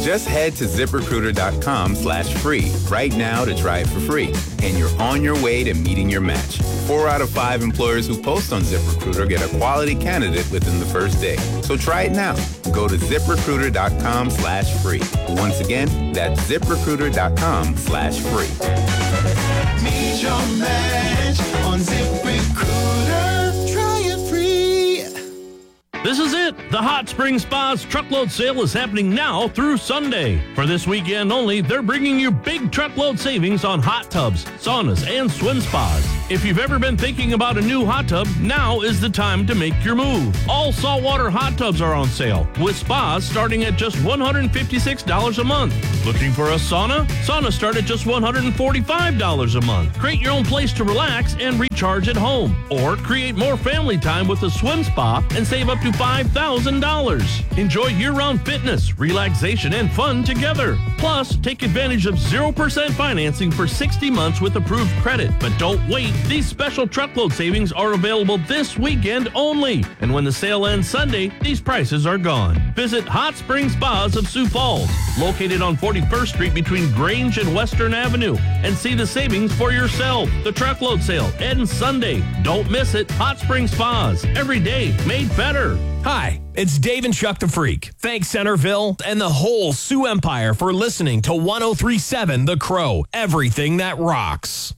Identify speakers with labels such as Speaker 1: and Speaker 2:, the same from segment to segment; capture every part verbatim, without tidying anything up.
Speaker 1: Just head to ZipRecruiter.com slash free right now to try it for free. And you're on your way to meeting your match. Four out of five employers who post on ZipRecruiter get a quality candidate within the first day. So try it now. Go to ZipRecruiter.com slash free. Once again, that's ZipRecruiter.com slash free.
Speaker 2: Meet your match on ZipRecruiter. Try it free.
Speaker 3: This is it. The Hot Spring Spa's truckload sale is happening now through Sunday. For this weekend only, they're bringing you big truckload savings on hot tubs, saunas, and swim spas. If you've ever been thinking about a new hot tub, now is the time to make your move. All saltwater hot tubs are on sale, with spas starting at just one hundred fifty-six dollars a month. Looking for a sauna? Saunas start at just one hundred forty-five dollars a month. Create your own place to relax and recharge at home. Or create more family time with a swim spa and save up to five thousand dollars. Enjoy year-round fitness, relaxation, and fun together. Plus, take advantage of zero percent financing for sixty months with approved credit. But don't wait. These special truckload savings are available this weekend only. And when the sale ends Sunday, these prices are gone. Visit Hot Spring Spas of Sioux Falls, located on forty-first Street between Grange and Western Avenue, and see the savings for yourself. The truckload sale ends Sunday. Don't miss it. Hot Spring Spas. Every day made better.
Speaker 4: Hi, it's Dave and Chuck the Freak. Thanks, Centerville and the whole Sioux Empire for listening to one oh three point seven The Crow, everything that rocks.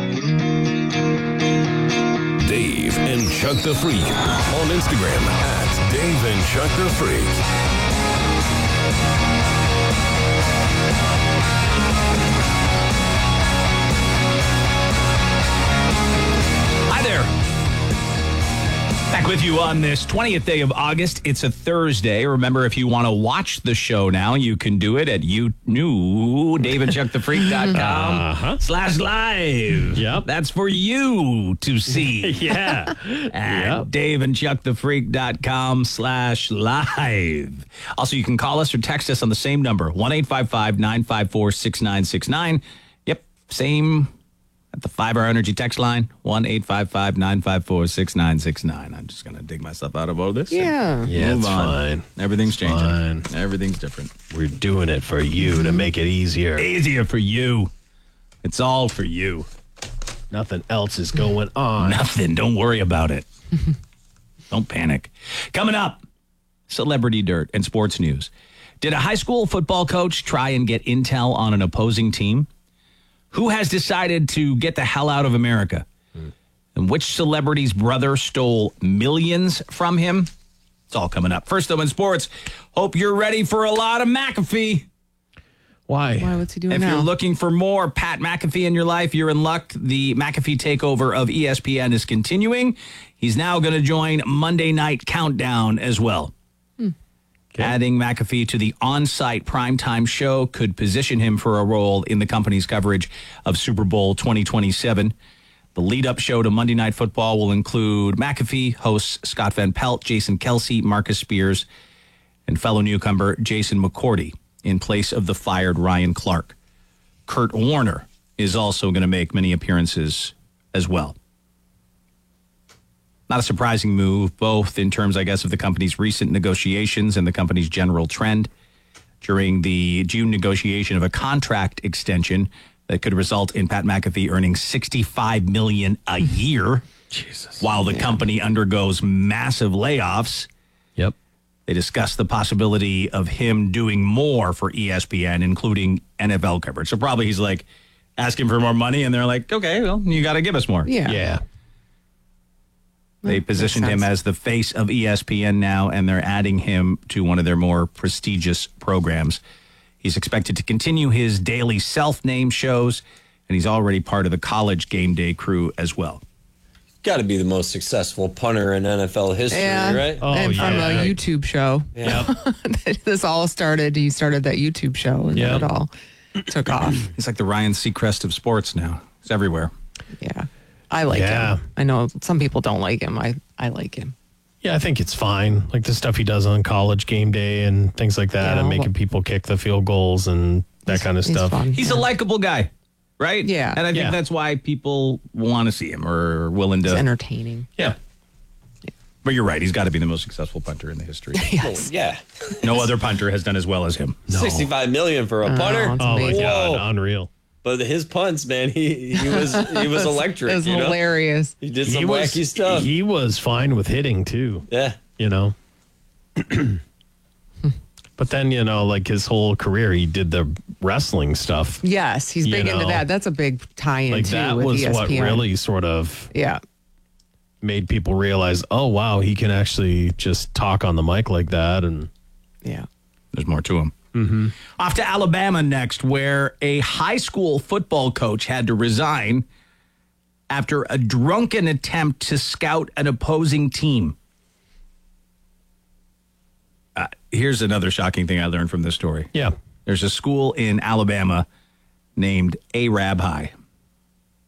Speaker 5: Dave and Chuck the Freak on Instagram at Dave and Chuck the Freak.
Speaker 6: Back with you on this twentieth day of August. It's a Thursday. Remember, if you want to watch the show now, you can do it at you new Dave and Chuck the Freak dot com uh-huh. slash live.
Speaker 3: Yep.
Speaker 6: That's for you to see.
Speaker 3: Yeah.
Speaker 6: At
Speaker 3: Yep.
Speaker 6: Dave and Chuck the Freak dot com slash live. Also, you can call us or text us on the same number, one eight five five, nine five four, six nine six nine. Yep, same at the five hour Energy text line, one eight five five, nine five four, six nine six nine. I'm just going to dig myself out of all this.
Speaker 7: Yeah.
Speaker 3: Yeah,
Speaker 6: Move
Speaker 3: it's
Speaker 6: on.
Speaker 3: fine.
Speaker 6: Everything's changing.
Speaker 3: Fine.
Speaker 6: Everything's different.
Speaker 3: We're doing it for you to make it easier.
Speaker 6: Easier for you. It's all for you.
Speaker 3: Nothing else is going on.
Speaker 6: Nothing. Don't worry about it. Don't panic. Coming up, celebrity dirt and sports news. Did a high school football coach try and get intel on an opposing team? Who has decided to get the hell out of America? Hmm. And which celebrity's brother stole millions from him? It's all coming up. First, though, in sports, hope you're ready for a lot of McAfee.
Speaker 3: Why?
Speaker 7: Why? What's he doing
Speaker 6: If
Speaker 7: now?
Speaker 6: you're looking for more Pat McAfee in your life, you're in luck. The McAfee takeover of E S P N is continuing. He's now going to join Monday Night Countdown as well. Okay. Adding McAfee to the on-site primetime show could position him for a role in the company's coverage of Super Bowl twenty twenty-seven. The lead-up show to Monday Night Football will include McAfee, hosts Scott Van Pelt, Jason Kelsey, Marcus Spears, and fellow newcomer Jason McCourty in place of the fired Ryan Clark. Kurt Warner is also going to make many appearances as well. Not a surprising move, both in terms, I guess, of the company's recent negotiations and the company's general trend. During the June negotiation of a contract extension that could result in Pat McAfee earning sixty-five million dollars a year,
Speaker 3: Jesus.
Speaker 6: while the yeah. company undergoes massive layoffs.
Speaker 3: Yep.
Speaker 6: They discussed the possibility of him doing more for E S P N, including N F L coverage. So probably he's like asking for more money, and they're like, okay, well, you got to give us more.
Speaker 7: Yeah.
Speaker 3: Yeah.
Speaker 6: They positioned him as the face of E S P N now, and they're adding him to one of their more prestigious programs. He's expected to continue his daily self-named shows, and he's already part of the College Game Day crew as well.
Speaker 8: Got to be the most successful punter in N F L history,
Speaker 7: yeah.
Speaker 8: right?
Speaker 7: Oh, and from
Speaker 3: yeah.
Speaker 7: a YouTube show.
Speaker 8: Yeah.
Speaker 7: This all started, he started that YouTube show, and
Speaker 3: Yep.
Speaker 7: it all took off.
Speaker 6: He's like the Ryan Seacrest of sports now. He's everywhere.
Speaker 7: Yeah. I like
Speaker 3: Yeah.
Speaker 7: him. I know some people don't like him. I, I like him.
Speaker 3: Yeah, I think it's fine. Like the stuff he does on College Game Day and things like that,
Speaker 7: Yeah,
Speaker 3: and making
Speaker 7: well-
Speaker 3: people kick the field goals and that
Speaker 7: He's-
Speaker 3: kind of
Speaker 7: he's
Speaker 3: stuff.
Speaker 7: fun.
Speaker 6: He's a likable guy, right?
Speaker 7: Yeah.
Speaker 6: And I think
Speaker 3: Yeah.
Speaker 6: that's why people want to see him or are willing
Speaker 7: It's
Speaker 6: to.
Speaker 7: entertaining.
Speaker 3: Yeah.
Speaker 6: But you're right. He's got to be the most successful punter in the history.
Speaker 7: Yes.
Speaker 8: Yeah.
Speaker 6: No other punter has done as well as him.
Speaker 8: sixty-five million for a
Speaker 7: Oh,
Speaker 8: punter.
Speaker 7: it's
Speaker 9: Oh my
Speaker 7: amazing.
Speaker 9: God,
Speaker 8: Whoa.
Speaker 9: unreal.
Speaker 8: But his punts, man, he he was he was electric.
Speaker 7: It was
Speaker 8: you know?
Speaker 7: hilarious.
Speaker 8: He did some
Speaker 9: He was
Speaker 8: wacky stuff.
Speaker 9: he was fine with hitting too.
Speaker 8: yeah.
Speaker 9: You know. But then, you know, like his whole career, he did the wrestling stuff.
Speaker 7: Yes, he's
Speaker 9: You
Speaker 7: big into
Speaker 9: know,
Speaker 7: that. That's a big tie-in
Speaker 9: Like
Speaker 7: too
Speaker 9: that
Speaker 7: with
Speaker 9: was
Speaker 7: E S
Speaker 9: what
Speaker 7: P N.
Speaker 9: really sort of
Speaker 7: Yeah.
Speaker 9: made people realize, oh wow, he can actually just talk on the mic like that. And
Speaker 7: Yeah.
Speaker 6: There's more to him. Mm-hmm. Off to Alabama next, where a high school football coach had to resign after a drunken attempt to scout an opposing team. Uh, here's another shocking thing I learned from this story.
Speaker 9: yeah,
Speaker 6: There's a school in Alabama named Arab High.